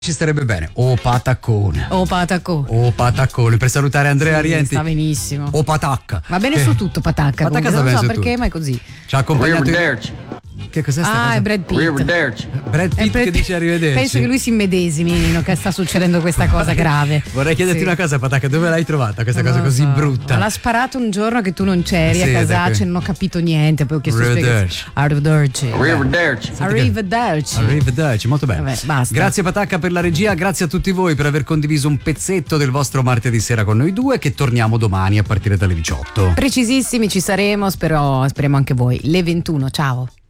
Ci starebbe bene. O Patacone. O Patacone. O Patacone. Per salutare Andrea Rienti. Sta benissimo. O Patacca. Va bene su tutto Patacca. Patacca Non sta so bene su perché, tutto. ma è così. Ci ha accompagnato. Che cos'è sta cosa? È Brad Pitt. Brad Pitt che dice arrivederci. Penso che lui si immedesimi, Nino, che sta succedendo questa cosa grave. Vorrei chiederti una cosa, Patacca, dove l'hai trovata questa cosa così brutta? L'ha sparato un giorno che tu non c'eri Sì, a casaccio e non ho capito niente, poi ho chiesto spiegazioni. Arrivederci, molto bene. Vabbè, basta. Grazie Patacca per la regia, grazie a tutti voi per aver condiviso un pezzetto del vostro martedì sera con noi due, che torniamo domani a partire dalle 18. Precisissimi, ci saremo, speriamo anche voi. Le 21, ciao.